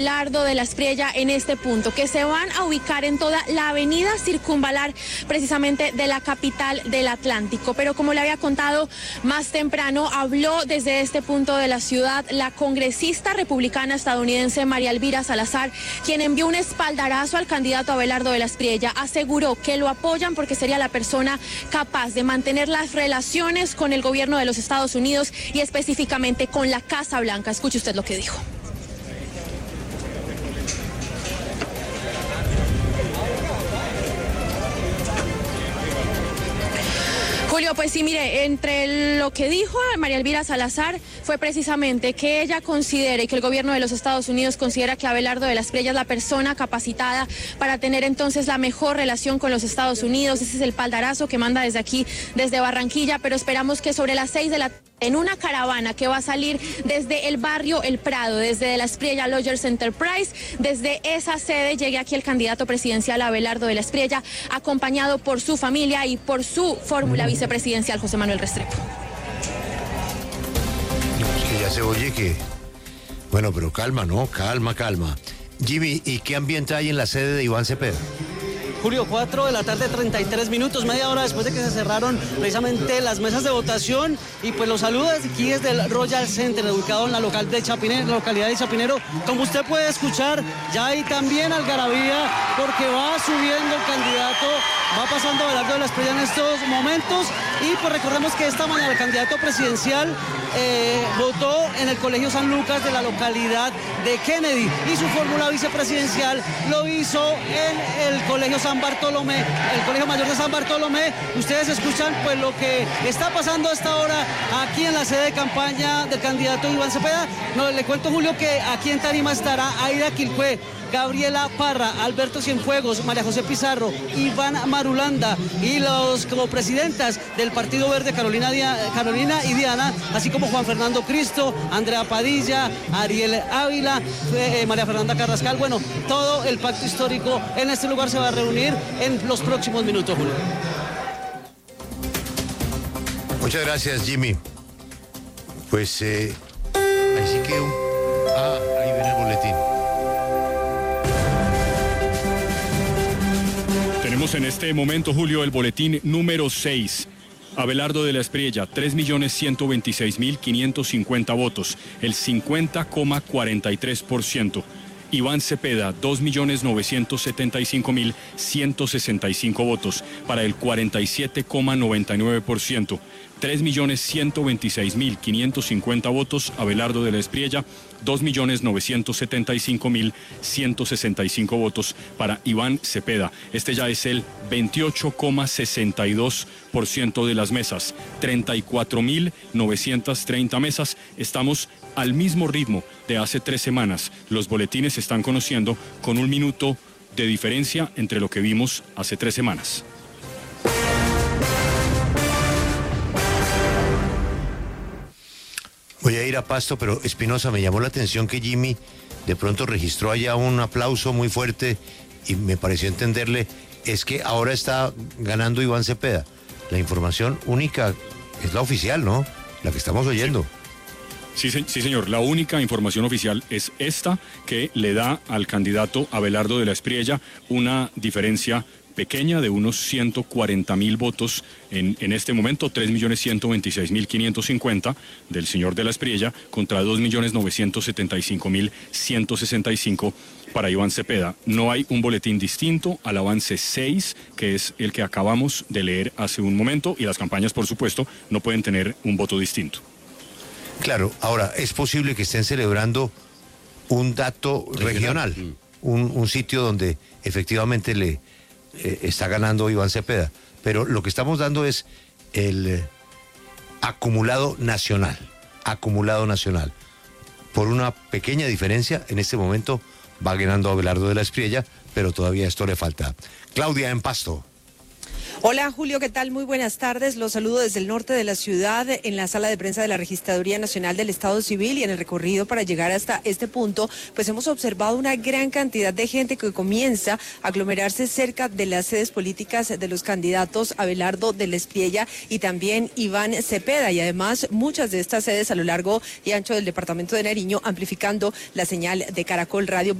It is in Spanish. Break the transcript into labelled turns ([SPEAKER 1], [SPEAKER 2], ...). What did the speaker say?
[SPEAKER 1] Abelardo de la Espriella en este punto, que se van a ubicar en toda la avenida circunvalar precisamente de la capital del Atlántico. Pero como le había contado más temprano, habló desde este punto de la ciudad la congresista republicana estadounidense María Elvira Salazar, quien envió un espaldarazo al candidato Abelardo de la Espriella. Aseguró que lo apoyan porque sería la persona capaz de mantener las relaciones con el gobierno de los Estados Unidos y específicamente con la Casa Blanca. Escuche usted lo que dijo. Julio, pues sí, mire, entre lo que dijo María Elvira Salazar fue precisamente que ella considere, que el gobierno de los Estados Unidos considera que Abelardo de la Espriella es la persona capacitada para tener entonces la mejor relación con los Estados Unidos. Ese es el espaldarazo que manda desde aquí, desde Barranquilla, pero esperamos que sobre las 6 de la tarde, en una caravana que va a salir desde el barrio El Prado, desde la Espriella Lawyers Enterprise, desde esa sede llegue aquí el candidato presidencial Abelardo de la Espriella, acompañado por su familia y por su fórmula vicepresidencial José Manuel Restrepo.
[SPEAKER 2] Es que ya se oye que... Bueno, pero calma, ¿no? Calma. Jimmy, ¿y qué ambiente hay en la sede de Iván Cepeda?
[SPEAKER 3] Julio, 4 de la tarde, 33 minutos, media hora después de que se cerraron precisamente las mesas de votación, y pues los saludos aquí desde el Royal Center, ubicado en la localidad de Chapinero. Como usted puede escuchar, ya hay también algarabía porque va subiendo el candidato, va pasando Abelardo de la Espriella en estos momentos, y pues recordemos que esta mañana el candidato presidencial votó en el Colegio San Lucas de la localidad de Kennedy, y su fórmula vicepresidencial lo hizo en el Colegio San Bartolomé, el Colegio Mayor de San Bartolomé. Ustedes escuchan pues lo que está pasando a esta hora aquí en la sede de campaña del candidato Iván Cepeda. No, le cuento, Julio, que aquí en tarima estará Aida Quilpué, Gabriela Parra, Alberto Cienfuegos, María José Pizarro, Iván Marulanda, y los como presidentas del Partido Verde, Carolina y Diana, así como Juan Fernando Cristo, Andrea Padilla, Ariel Ávila, María Fernanda Carrascal. Bueno, todo el pacto histórico en este lugar se va a reunir en los próximos minutos, Julio.
[SPEAKER 2] Muchas gracias, Jimmy. Pues, así que... ahí viene el boletín.
[SPEAKER 4] Tenemos en este momento, Julio, el boletín número 6. Abelardo de la Espriella, 3.126.550 votos, el 50,43%. Iván Cepeda, 2.975.165 votos, para el 47,99%. 3.126.550 votos, Abelardo de la Espriella, 2.975.165 votos para Iván Cepeda. Este ya es el 28,62% de las mesas, 34.930 mesas. Estamos al mismo ritmo de hace 3 semanas. Los boletines se están conociendo con 1 minuto de diferencia entre lo que vimos hace 3 semanas.
[SPEAKER 2] Voy a ir a Pasto, pero Espinosa, me llamó la atención que Jimmy de pronto registró allá un aplauso muy fuerte y me pareció entenderle, es que ahora está ganando Iván Cepeda. La información única es la oficial, ¿no? La que estamos oyendo.
[SPEAKER 4] Sí, señor. La única información oficial es esta, que le da al candidato Abelardo de la Espriella una diferencia pequeña de unos 140.000 votos en este momento, 3.126.550 del señor de la Espriella contra 2.975.165 para Iván Cepeda. No hay un boletín distinto al avance 6, que es el que acabamos de leer hace un momento, y las campañas, por supuesto, no pueden tener un voto distinto.
[SPEAKER 2] Claro, ahora, es posible que estén celebrando un dato regional, un sitio donde efectivamente le está ganando Iván Cepeda, pero lo que estamos dando es el acumulado nacional. Por una pequeña diferencia, en este momento va ganando Abelardo de la Espriella, pero todavía esto le falta. Claudia, en Pasto.
[SPEAKER 5] Hola Julio, ¿qué tal? Muy buenas tardes. Los saludo desde el norte de la ciudad, en la sala de prensa de la Registraduría Nacional del Estado Civil, y en el recorrido para llegar hasta este punto, pues hemos observado una gran cantidad de gente que comienza a aglomerarse cerca de las sedes políticas de los candidatos Abelardo de la Espriella y también Iván Cepeda, y además muchas de estas sedes a lo largo y ancho del departamento de Nariño, amplificando la señal de Caracol Radio.